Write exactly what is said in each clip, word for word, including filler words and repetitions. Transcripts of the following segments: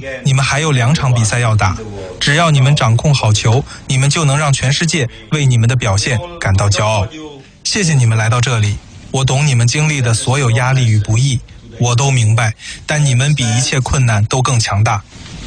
你们还有两场比赛要打，只要你们掌控好球，你们就能让全世界为你们的表现感到骄傲。谢谢你们来到这里，我懂你们经历的所有压力与不易，我都明白，但你们比一切困难都更强大。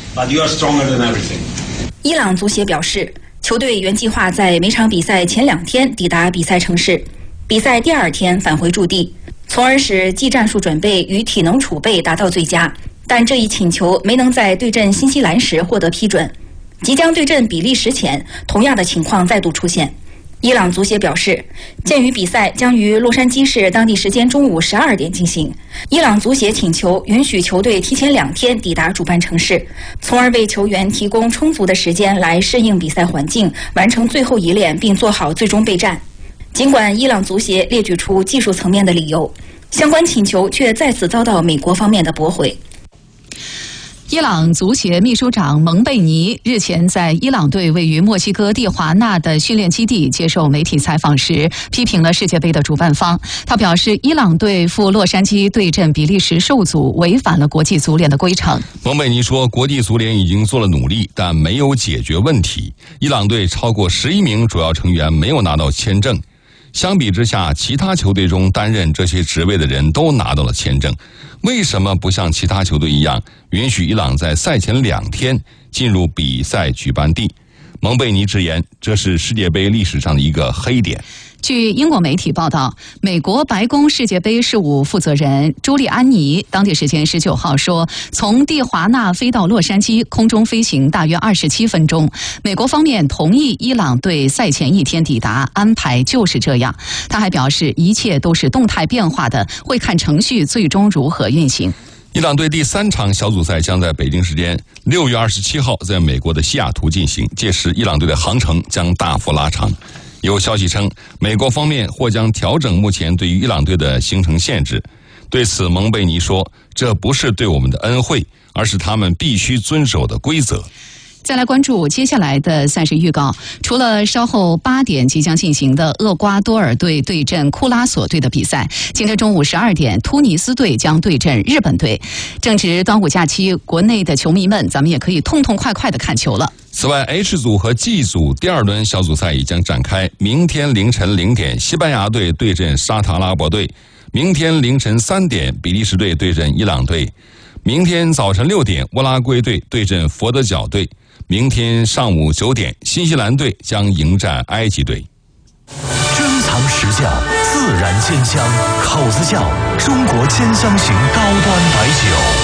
伊朗足协表示，球队原计划在每场比赛前两天抵达比赛城市，比赛第二天返回驻地，从而使技战术准备与体能储备达到最佳。但这一请求没能在对阵新西兰时获得批准。即将对阵比利时前，同样的情况再度出现。伊朗足协表示，鉴于比赛将于洛杉矶市当地时间中午十二点进行，伊朗足协请求允许球队提前两天抵达主办城市，从而为球员提供充足的时间来适应比赛环境，完成最后一练并做好最终备战。尽管伊朗足协列举出技术层面的理由，相关请求却再次遭到美国方面的驳回。 伊朗足协秘书长蒙贝尼日前在伊朗队位于墨西哥蒂华纳的训练基地接受媒体采访时，批评了世界杯的主办方。他表示，伊朗队赴洛杉矶对阵比利时受阻，违反了国际足联的规程。 蒙贝尼说，国际足联已经做了努力，但没有解决问题。伊朗队超过十一名主要成员没有拿到签证。相比之下，其他球队中担任这些职位的人都拿到了签证，为什么不像其他球队一样，允许伊朗在赛前两天进入比赛举办地？蒙贝尼直言，这是世界杯历史上的一个黑点。 据英国媒体报道，美国白宫世界杯事务负责人朱利安尼当地时间十九号说，从蒂华纳飞到洛杉矶，空中飞行大约二十七分钟。美国方面同意伊朗队赛前一天抵达，安排就是这样。他还表示，一切都是动态变化的，会看程序最终如何运行。 伊朗队第三场小组赛将在北京时间六月二十七号在美国的西雅图进行，届时伊朗队的航程将大幅拉长。有消息称，美国方面或将调整目前对于伊朗队的行程限制。对此，蒙贝尼说，这不是对我们的恩惠，而是他们必须遵守的规则。 再来关注接下来的赛事预告。除了稍后八点即将进行的厄瓜多尔队对阵库拉索队的比赛，今天中午十二点，突尼斯队将对阵日本队。正值端午假期，国内的球迷们，咱们也可以痛痛快快的看球了。 此外 ，H 组和 G 组第二轮小组赛已将展开。明天凌晨零点，西班牙队对阵沙特阿拉伯队；明天凌晨三点，比利时队对阵伊朗队；明天早晨六点，乌拉圭队对阵佛得角队；明天上午九点，新西兰队将迎战埃及队。 珍藏实窖，自然鲜香，口子窖，中国千香型高端白酒。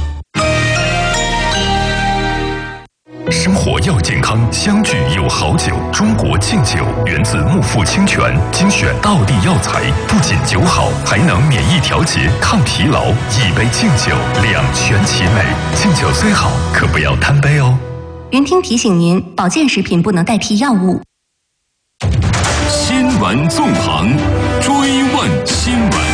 生活要健康，相聚有好酒。中国敬酒源自木富清泉，精选道地药材，不仅酒好，还能免疫调节、抗疲劳。一杯敬酒，两全其美。敬酒虽好，可不要贪杯哦。 云听提醒您，保健食品不能代替药物。 新闻纵横，追问新闻。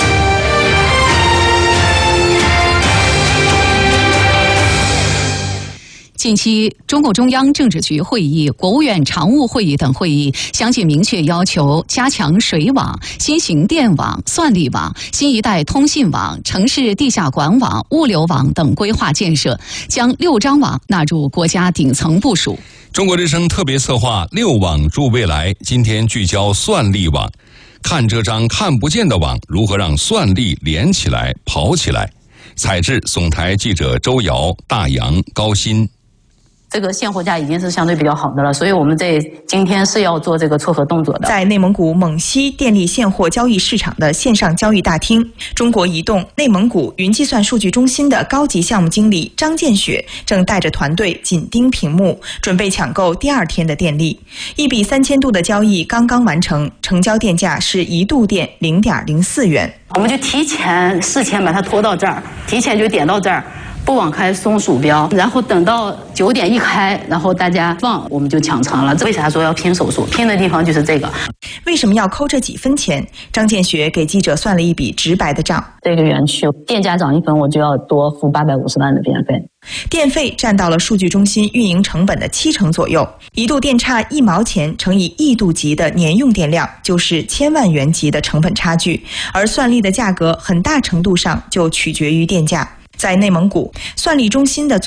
近期，中共中央政治局会议、国务院常务会议等会议相继明确要求加强水网、新型电网、算力网、新一代通信网、城市地下管网、物流网等规划建设，将六张网纳入国家顶层部署。 中国之声特别策划六网助未来，今天聚焦算力网，看这张看不见的网如何让算力连起来、跑起来。采制总台记者周瑶、大洋、高鑫。 这个现货价已经是相对比较好的了，所以我们在今天是要做这个撮合动作的。 在内蒙古蒙西电力现货交易市场的线上交易大厅，中国移动内蒙古云计算数据中心的高级项目经理张建雪正带着团队紧盯屏幕，准备抢购第二天的电力。一笔三千度的交易刚刚完成，成交电价是一度电零点零四元。 我们就提前事前把它拖到这儿，提前就点到这儿。不往开松鼠标，然后等到九点一开，然后大家放，我们就抢成了。为啥说要拼手速？拼的地方就是这个。 为什么要扣这几分钱？张建学给记者算了一笔直白的账。 这个园区电价涨一分，我就要多付八百五十万的电费。 电费占到了数据中心运营成本的七成左右，一度电差一毛钱乘以亿度级的年用电量，就是千万元级的成本差距。而算力的价格很大程度上就取决于电价。在内蒙古，算力中心的